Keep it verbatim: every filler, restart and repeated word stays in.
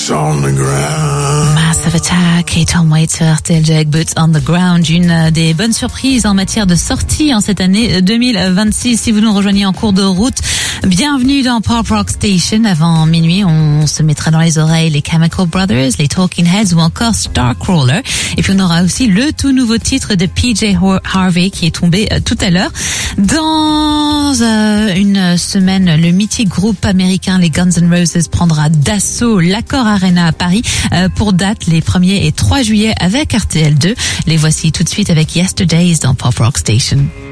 Boots on the ground. Massive Attack et Tom Waits sur R T L avec Boots on the Ground. Une des bonnes surprises en matière de sortie en cette année deux mille vingt-six. Si vous nous rejoignez en cours de route, bienvenue dans Pop Rock Station. Avant minuit, on se mettra dans les oreilles les Chemical Brothers, les Talking Heads ou encore Starcrawler. Et puis on aura aussi le tout nouveau titre de P J Harvey qui est tombé euh, tout à l'heure. Dans euh, une semaine, le mythique groupe américain les Guns N' Roses prendra d'assaut l'Accor Arena à Paris euh, pour date les premier et trois juillet avec R T L deux. Les voici tout de suite avec Yesterdays dans Pop Rock Station.